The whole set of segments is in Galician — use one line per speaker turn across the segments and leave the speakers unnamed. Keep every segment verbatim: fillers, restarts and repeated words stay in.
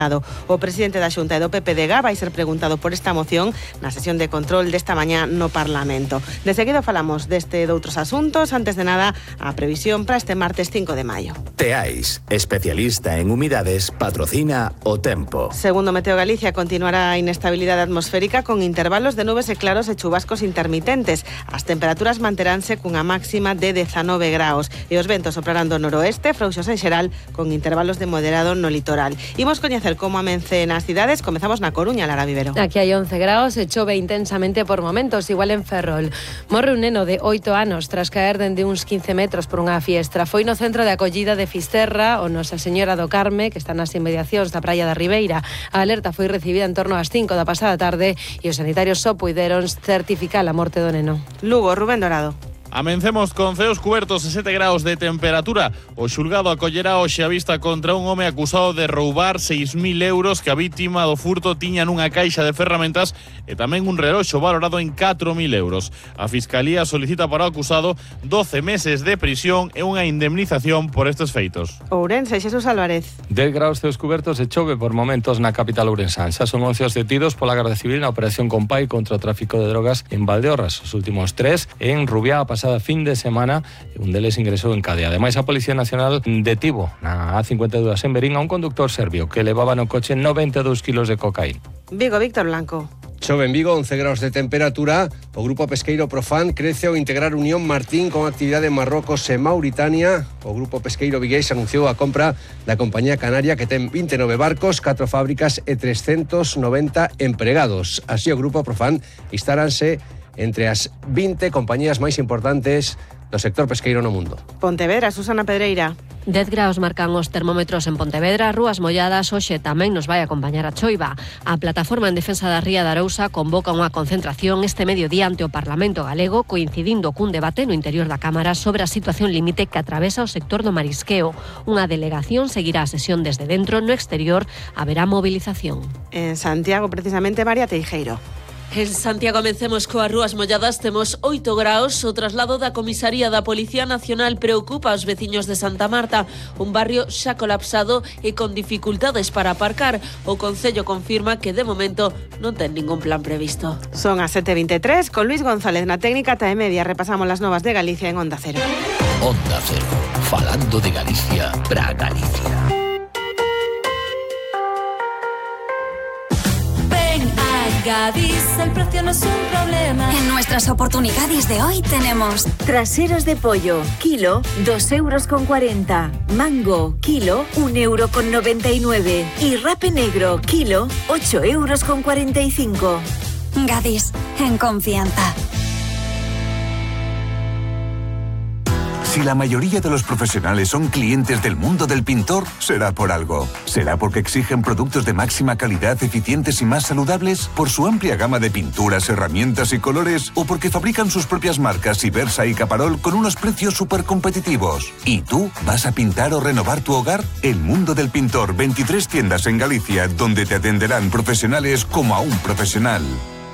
O presidente da Xunta e do P P de Gá vai ser preguntado por esta moción na sesión de control desta mañá no Parlamento. De seguido falamos deste e doutros asuntos. Antes de nada, a previsión para este martes cinco de maio.
Teais, especialista en humidades, patrocina o tempo.
Segundo Meteo Galicia, continuará a inestabilidade atmosférica con intervalos de nubes e claros e chubascos intermitentes. As temperaturas manteránse cunha máxima de dezanove graos e os ventos soprarán do noroeste, frouxos en xeral, con intervalos de moderado no litoral. Imos coñecer como amence nas cidades. Comezamos na Coruña, Lara Vivero.
Aquí hai once graus e chove intensamente por momentos, igual en Ferrol. Morre un neno de oito anos tras caer dende uns quince metros por unha fiestra. Foi no centro de acollida de Fisterra, o Nosa Señora do Carme, que está nas inmediacións da praia da Ribeira. A alerta foi recibida en torno ás cinco da pasada tarde e os sanitarios só puideron certificar a morte do neno.
Lugo, Rubén Dorado.
Amencemos con ceos cubertos e sete graus de temperatura. O xulgado acollerá hoxe a vista contra un home acusado de roubar seis mil euros que a vítima do furto tiña nunha caixa de ferramentas e tamén un reloxo valorado en catro mil euros. A Fiscalía solicita para o acusado doce meses de prisión e unha indemnización por estes feitos.
Ourense, Xesús Álvarez.
dez graus ceos cubertos e chove por momentos na capital ourensán. Xa son once os detidos pola Garda Civil na operación Compay contra o tráfico de drogas en Valdeorras. Os últimos tres en Rubiá a pasada fin de semana, un deles ingresou en cadea. Ademais, a Policía Nacional detivo na A cincuenta e dous en Verín a un conductor serbio que levaba no coche noventa e dous kilos de cocaína.
Vigo, Víctor Blanco.
Chove en Vigo, once graus de temperatura. O grupo pesqueiro Profan crece ao integrar Unión Martín con actividade en Marrocos e Mauritania. O grupo pesqueiro vigués anunciou a compra da compañía canaria que ten vinte e nove barcos, catro fábricas e trescentos noventa empregados. Así, o grupo Profan instaranse entre as vinte compañías máis importantes do sector pesqueiro no mundo.
Pontevedra, Susana Pedreira.
dez graus marcan os termómetros en Pontevedra, rúas molladas. Hoxe tamén nos vai acompañar a choiva. A plataforma en defensa da ría de Arousa convoca unha concentración este mediodía ante o Parlamento galego, coincidindo cun debate no interior da Cámara sobre a situación límite que atravesa o sector do marisqueo. Unha delegación seguirá a sesión desde dentro. No exterior haberá movilización.
En Santiago, precisamente, María Teijeiro.
En Santiago amencemos coas rúas molladas, temos oito graus. O traslado da comisaría da Policía Nacional preocupa aos veciños de Santa Marta, un barrio xa colapsado e con dificultades para aparcar. O Concello confirma que de momento non ten ningún plan previsto.
Son as sete e veintitrés, con Luis González na técnica ata e media. Repasamos las novas de Galicia en Onda Cero.
Onda Cero, falando de Galicia para Galicia.
Gadis, el precio no es un problema. En nuestras oportunidades de hoy tenemos traseros de pollo, kilo, dos euros con cuarenta. Mango, kilo, un euro con noventa y nueve. Y rape negro, kilo, ocho euros con cuarenta y cinco. Gadis, en confianza.
Si la mayoría de los profesionales son clientes del mundo del pintor, será por algo. ¿Será porque exigen productos de máxima calidad, eficientes y más saludables? ¿Por su amplia gama de pinturas, herramientas y colores? ¿O porque fabrican sus propias marcas Ibersa y Caparol con unos precios súper competitivos? ¿Y tú vas a pintar o renovar tu hogar? El mundo del pintor, veintitrés tiendas en Galicia, donde te atenderán profesionales como a un profesional.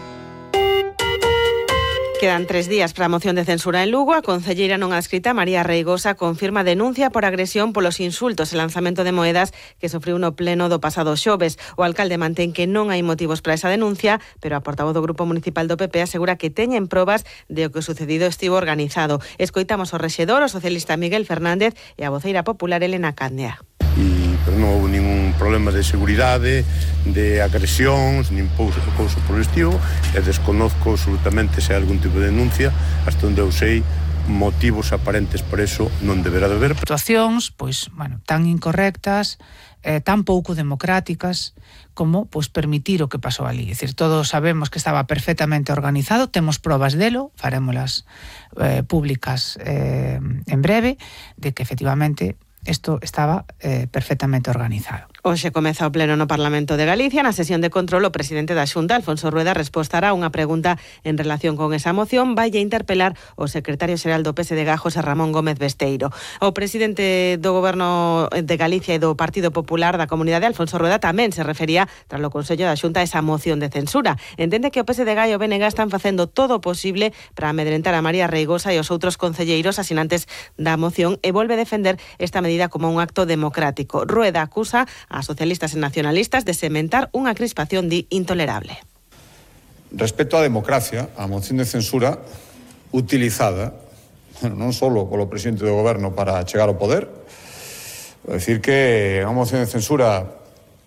Quedan tres días para a moción de censura en Lugo. A concelleira non adscrita María Reigosa confirma denuncia por agresión polos insultos e lanzamento de moedas que sofriu no pleno do pasado xoves. O alcalde mantén que non hai motivos para esa denuncia, pero a portavoz do Grupo Municipal do P P asegura que teñen probas de o que o sucedido estivo organizado. Escoitamos o rexedor, o socialista Miguel Fernández, e a voceira popular Elena Candea.
E, pero non houve ningún problema de seguridade, de agresións, nin pouso couso por estilo, e desconozco absolutamente se hai algún tipo de denuncia, hasta onde eu sei, motivos aparentes por eso non deberá de haber.
Situacións, pois, bueno, tan incorrectas, eh, tan pouco democráticas, como, pois, permitir o que pasou ali. É dicir, todos sabemos que estaba perfectamente organizado, temos probas delo, farémolas eh, públicas eh, en breve, de que efectivamente isto estaba eh, perfectamente organizado.
Hoxe comeza o pleno no Parlamento de Galicia. Na sesión de control, o presidente da Xunta, Alfonso Rueda, respostará unha pregunta en relación con esa moción. Vai a interpelar o secretario xeral do P S D G, José Ramón Gómez Besteiro. O presidente do Goberno de Galicia e do Partido Popular da Comunidade, Alfonso Rueda, tamén se refería, tras o Consello da Xunta, a esa moción de censura. Entende que o P S D G e o B N G están facendo todo o posible para amedrentar a María Reigosa e os outros concelleiros asinantes da moción, e volve a defender esta medida como un acto democrático. Rueda acusa a a socialistas e nacionalistas de sementar unha crispación di intolerable.
Respecto á democracia, a moción de censura utilizada, bueno, non só polo presidente do goberno para chegar ao poder, vou dicir que a moción de censura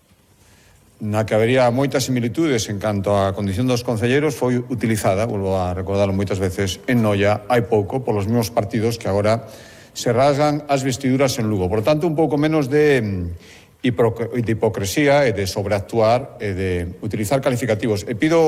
na que habería moitas similitudes en canto á condición dos concelleiros foi utilizada, volvo a recordarlo moitas veces, en Noia hai pouco polos mesmos partidos que agora se rasgan as vestiduras en Lugo. Por tanto, un pouco menos de, de hipocresía e de sobreactuar e de utilizar calificativos. E pido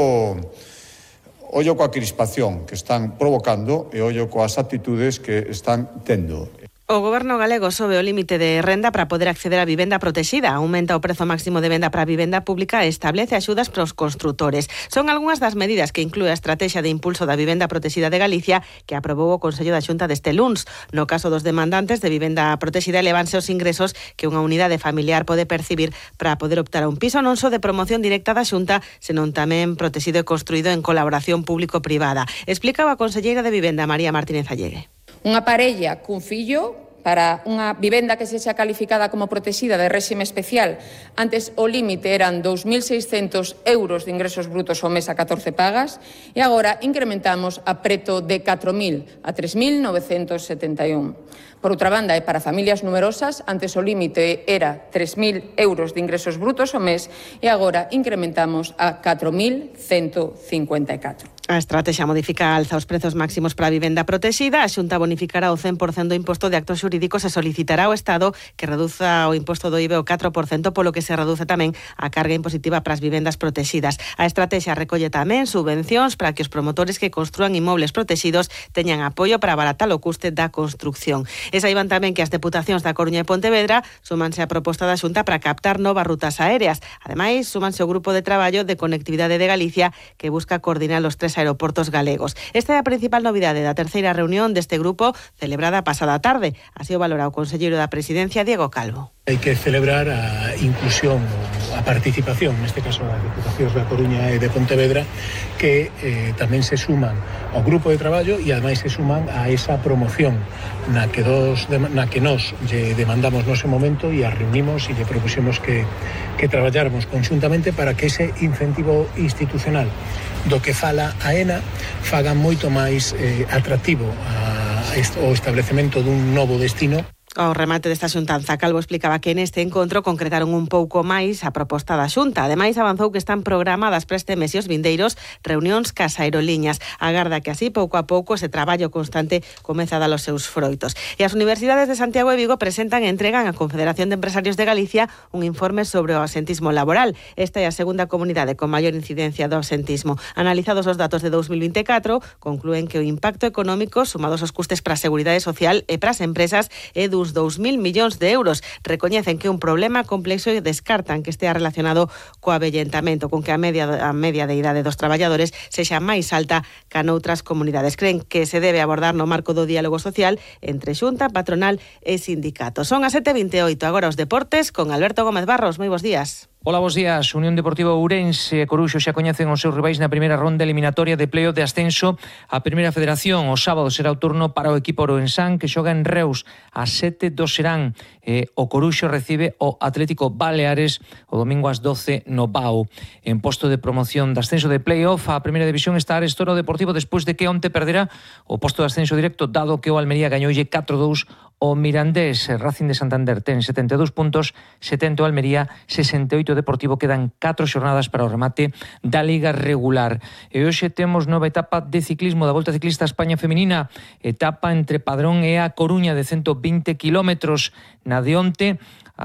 ollo coa crispación que están provocando e ollo coas actitudes que están tendo.
O Goberno galego sobe o límite de renda para poder acceder a vivenda protexida, aumenta o prezo máximo de venda para a vivenda pública e establece axudas para os construtores. Son algunhas das medidas que inclúe a Estrategia de Impulso da Vivenda Protexida de Galicia que aprobou o Consello da Xunta deste luns. No caso dos demandantes de vivenda protexida, elevanse os ingresos que unha unidade familiar pode percibir para poder optar a un piso non só de promoción directa da Xunta, senón tamén protegido e construído en colaboración público-privada. Explicaba a conselleira de Vivenda, María Martínez Allegue.
Unha parella cun fillo para unha vivenda que sexa calificada como protexida de réxime especial. Antes o límite eran dous mil seiscentos euros de ingresos brutos ao mes a catorce pagas e agora incrementamos a preto de catro mil a tres mil novecentos setenta e un. Por outra banda, e para familias numerosas, antes o límite era tres mil euros de ingresos brutos ao mes e agora incrementamos a catro mil cento cincuenta e catro.
A estrategia modifica a alza os prezos máximos para a vivenda protexida. A Xunta bonificará o cen por cento do imposto de actos xurídicos e solicitará ao Estado que reduza o imposto do I V A o catro por cento, polo que se reduce tamén a carga impositiva para as vivendas protexidas. A estrategia recolle tamén subvencións para que os promotores que construan inmobles protexidos teñan apoio para abaratar o custe da construcción. E saiban tamén que as deputacións da Coruña e Pontevedra súmanse á proposta da Xunta para captar novas rutas aéreas. Ademais, súmanse ao grupo de traballo de Conectividade de Galicia que busca coordinar os tres aeroportos galegos. Esta é a principal novidade da terceira reunión deste grupo celebrada pasada tarde. Así o valora o conselleiro da Presidencia, Diego Calvo.
Hai que celebrar a inclusión, a participación, neste caso das Deputacións da Coruña e de Pontevedra, que eh, tamén se suman ao grupo de traballo e ademais se suman a esa promoción na que, dos, na que nos lle demandamos no ese momento e a reunimos e lle propuxemos que, que traballáramos conxuntamente para que ese incentivo institucional do que fala a ENA faga moito máis eh, atractivo a, a, o establecemento dun novo destino.
Ao remate desta xuntanza, Calvo explicaba que neste encontro concretaron un pouco máis a proposta da Xunta. Ademais, avanzou que están programadas para este mes e os vindeiros reunións cas aerolíneas. Agarda que así, pouco a pouco, ese traballo constante comeza a dar os seus froitos. E as universidades de Santiago e Vigo presentan e entregan á Confederación de Empresarios de Galicia un informe sobre o absentismo laboral. Esta é a segunda comunidade con maior incidencia do absentismo. Analizados os datos de dous mil vinte e catro, conclúen que o impacto económico, sumados aos custes para a Seguridade Social e para as empresas, é do dous mil millóns de euros. Recoñecen que é un problema complexo e descartan que estea relacionado co avellentamento, con que a media, a media de idade dos traballadores sexa máis alta que noutras comunidades. Creen que se debe abordar no marco do diálogo social entre Xunta, patronal e sindicatos. Son as sete e vinte e oito, agora os deportes con Alberto Gómez Barros. Moi bons días.
Ola, bons días. Unión Deportiva Ourense e Coruxo xa coñecen os seus rivais na primeira ronda eliminatoria de playoff de ascenso á Primeira Federación. O sábado será o turno para o equipo ourensán que xoga en Reus. Ás sete do serán. Eh, o Coruxo recibe o Atlético Baleares o domingo ás doce no Bao. En posto de promoción de ascenso de playoff a Primeira División está Arestora Deportivo despois de que onte perdera o posto de ascenso directo dado que o Almería gañoulle catro dous o Mirandés. Racing de Santander ten setenta e dous puntos, setenta o Almería, sesenta e oito Deportivo. Quedan catro xornadas para o remate da Liga regular. E hoxe temos nova etapa de ciclismo da Volta Ciclista a España Feminina, etapa entre Padrón e a Coruña de ciento vinte kilómetros. Na de onte,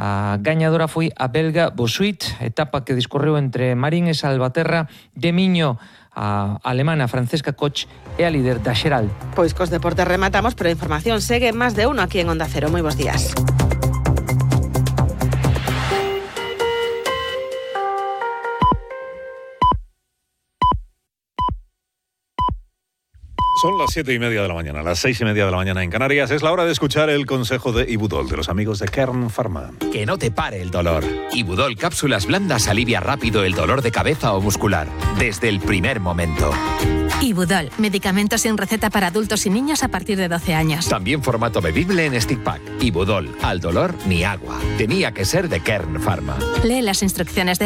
a gañadora foi a belga Bosuit, etapa que discorreu entre Marín e Salvaterra de Miño. A alemana Francesca Koch é a líder da xeral.
Pois cos deportes rematamos, pero a información segue en Más de Uno aquí en Onda Cero. Moi bons días.
Son las siete y media de la mañana, las seis y media de la mañana en Canarias. Es la hora de escuchar el consejo de Ibudol, de los amigos de Kern Pharma.
Que no te pare el dolor. Ibudol cápsulas blandas alivia rápido el dolor de cabeza o muscular, desde el primer momento.
Ibudol, medicamento sin receta para adultos y niños a partir de doce años.
También formato bebible en stick pack. Ibudol, al dolor ni agua. Tenía que ser de Kern Pharma.
Lee las instrucciones de